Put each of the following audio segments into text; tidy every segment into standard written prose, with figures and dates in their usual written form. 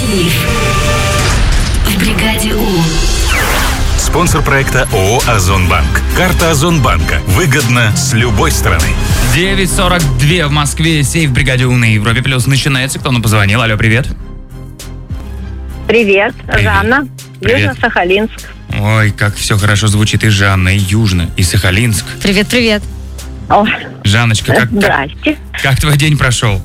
Сейф в бригаде У. Спонсор проекта ООО «Озонбанк». Карта Озонбанка. Выгодно с любой стороны. 9:42 в Москве. Сейф в бригаде У на Европе Плюс начинается. Кто нам позвонил? Алло, привет. Привет, Жанна. Привет. Южно-Сахалинск. Ой, как все хорошо звучит. И Жанна, и Южно, и Сахалинск. Привет. О, Жанночка, здрасте. как твой день прошел?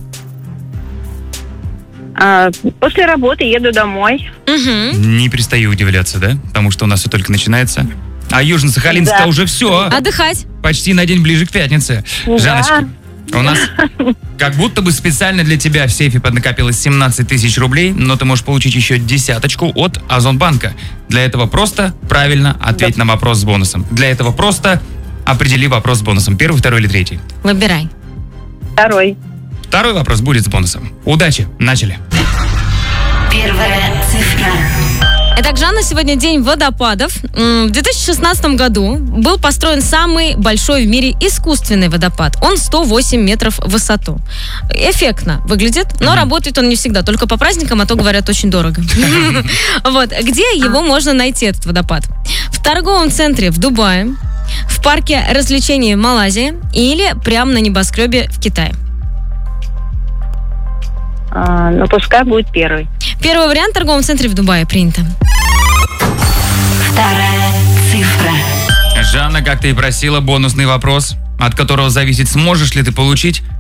После работы еду домой. Не перестаю удивляться, да? Потому что у нас все только начинается. А Южно-Сахалинск Да. уже все. Отдыхать. Почти на день ближе к пятнице. Да. Жанночка, у нас как будто бы специально для тебя в сейфе поднакопилось 17 тысяч рублей, но ты можешь получить еще 10 от Озонбанка. Для этого просто правильно ответь на вопрос с бонусом. Для этого просто определи вопрос с бонусом. Первый, второй или третий? Выбирай. Второй. Второй вопрос будет с бонусом. Удачи. Начали. Первая цифра. Итак, Жанна, сегодня день водопадов. В 2016 году был построен самый большой в мире искусственный водопад. Он 108 метров в высоту. Эффектно выглядит, но работает он не всегда, только по праздникам, а то, говорят, очень дорого. Вот. Где его можно найти, этот водопад? В торговом центре в Дубае, в парке развлечений в Малайзии или прямо на небоскребе в Китае? Ну, пускай будет первый. Первый вариант в торговом центре в Дубае принято. Вторая цифра. Жанна, как ты и просила, бонусный вопрос, от которого зависит, сможешь ли ты получить